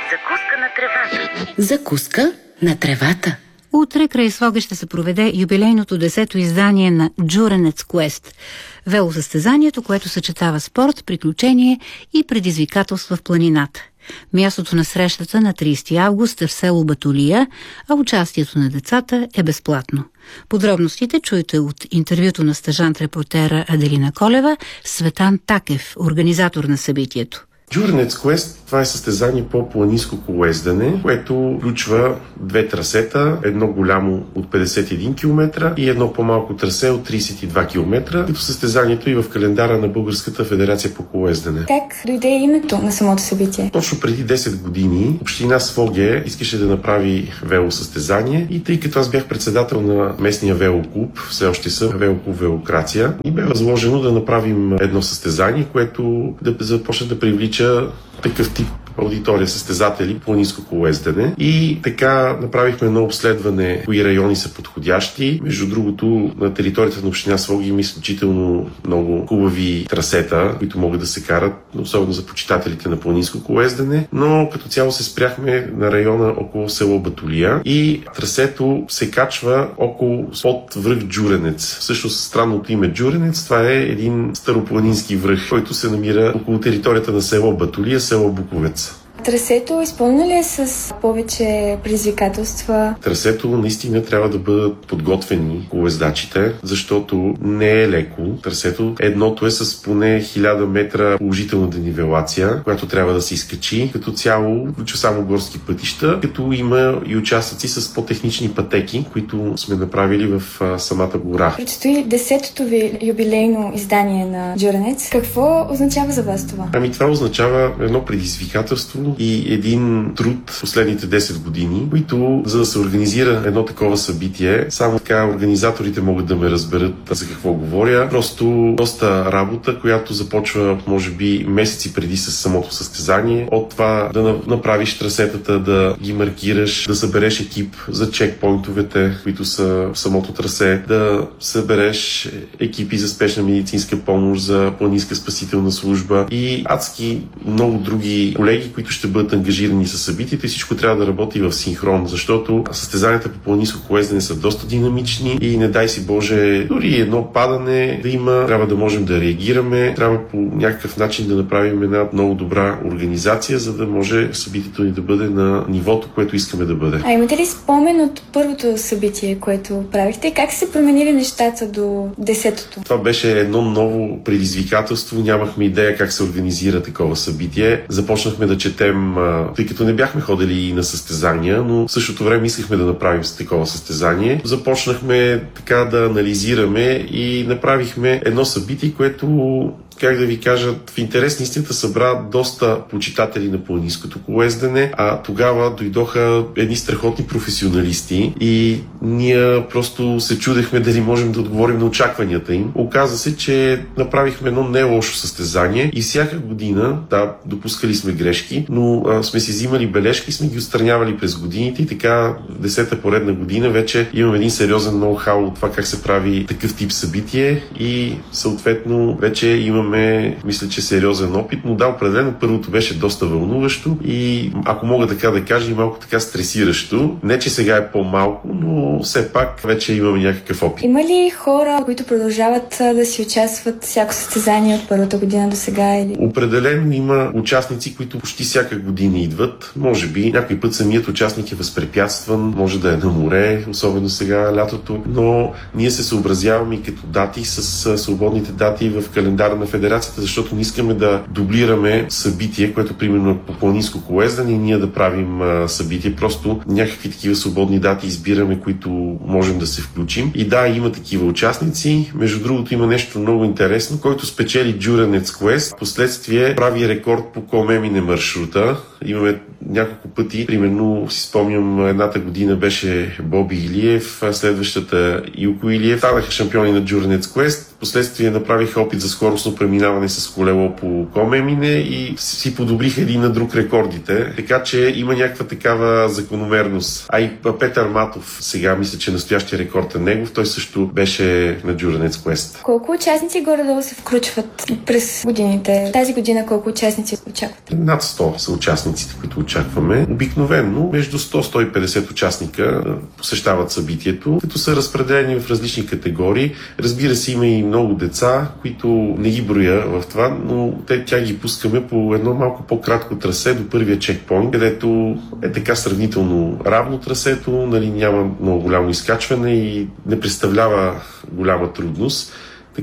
Закуска на тревата. Закуска на тревата. Утре край Своге ще се проведе юбилейното 10-то издание на Джуренец Квест. Велосъстезанието, което съчетава спорт, приключение и предизвикателства в планината. Мястото на срещата на 30 август е в село Батулия, а участието на децата е безплатно. Подробностите чуете от интервюто на стажант-репортера Аделина Колева с Цветан Такев, организатор на събитието. Джуренец Квест, това е състезание по планинско колоездене, което включва две трасета, едно голямо от 51 км и едно по-малко трасе от 32 км, като състезанието и в календара на Българската федерация по колоездене. Как дойде името на самото събитие? Точно преди 10 години община Своге искаше да направи велосъстезание и тъй като аз бях председател на местния велоклуб, все още съм велоклуб Велокрация, и бе възложено да направим едно състезание, което да започне да привлича такъв тип аудитория, състезатели, планинско колоездене. И така направихме едно обследване, кои райони са подходящи. Между другото, на територията на община Своге има изключително много хубави трасета, които могат да се карат, особено за почитателите на планинско колоездене. Но като цяло се спряхме на района около село Батулия и трасето се качва под връх Джуренец. Всъщност странното име Джуренец, това е един старопланински връх, който се намира около територията на село Батулия, село Буковец. Трасето изпълнено ли е с повече предизвикателства? Трасето наистина трябва да бъдат подготвени колоездачите, защото не е леко. Трасето едното е с поне 1000 метра положителна денивелация, която трябва да се изкачи. Като цяло включва само горски пътища, като има и участъци с по-технични пътеки, които сме направили в самата гора. Предстои 10-то ви юбилейно издание на Джуренец. Какво означава за вас това? Това означава едно предизвикателство и един труд последните 10 години, които, за да се организира едно такова събитие, само така организаторите могат да ме разберат за какво говоря. Просто доста работа, която започва, може би, месеци преди с самото състезание. От това да направиш трасетата, да ги маркираш, да събереш екип за чекпоинтовете, които са в самото трасе, да събереш екипи за спешна медицинска помощ, за планинска спасителна служба и адски много други колеги, които ще бъдат ангажирани с събитието и всичко трябва да работи в синхрон, защото състезанията по планинско колоездене са доста динамични и не дай си Боже, дори едно падане да има, трябва да можем да реагираме, трябва по някакъв начин да направим една много добра организация, за да може събитието ни да бъде на нивото, което искаме да бъде. А имате ли спомен от първото събитие, което правихте? Как се променили нещата до 10-то? Това беше едно ново предизвикателство, нямахме идея как се организира такова събитие. Започнахме да четем, тъй като не бяхме ходили и на състезания, но в същото време искахме да направим такова състезание. Започнахме така да анализираме и направихме едно събитие, което, как да ви кажа, в интерес на истината събра доста почитатели на планинското колоездене, а тогава дойдоха едни страхотни професионалисти и ние просто се чудехме дали можем да отговорим на очакванията им. Оказа се, че направихме едно не лошо състезание и всяка година, да, допускали сме грешки, но сме си взимали бележки и сме ги отстранявали през годините и така 10-та поредна година вече имаме един сериозен ноу-хау от това как се прави такъв тип събитие и съответно вече имаме, мисля, че сериозен опит, но да, определено първото беше доста вълнуващо и ако мога така да кажа и малко така стресиращо. Не, че сега е по-малко, но все пак вече имаме някакъв опит. Има ли хора, които продължават да си участват всяко състезание от първата година до сега? Или? Определено има участници, които почти всяка година идват. Може би някой път самият участник е възпрепятстван, може да е на море, особено сега лятото, но ние се съобразяваме и като дати с свободните дати в календара на федерацията, защото не искаме да дублираме събитие, което примерно по планинско колоездене и ние да правим събитие. Просто някакви такива свободни дати избираме, които можем да се включим. И да, има такива участници. Между другото има нещо много интересно, който спечели Джуренец Квест. Последствие прави рекорд по комемине маршрута. Имаме няколко пъти. Примерно си спомням, едната година беше Боби Илиев, следващата Илко Илиев. Станаха шампиони на Джуренец Квест. Впоследствие направиха опит за скоростно преминаване с колело по Комемине и си подобриха един на друг рекордите, така че има някаква такава закономерност. А и Петър Матов, сега мисля, че настоящия рекорд е негов, той също беше на Endurance Quest. Колко участници горе-долу се включват през годините? Тази година колко участници очаквате? Над 100 са участниците, които очакваме. Обикновено между 100-150 участника посещават събитието, като са разпределени в различни категории. Разбира се, има и много деца, които не ги броя в това, но тя ги пускаме по едно малко по-кратко трасе до първия чекпоинт, където е така сравнително равно трасето, нали, няма много голямо изкачване и не представлява голяма трудност.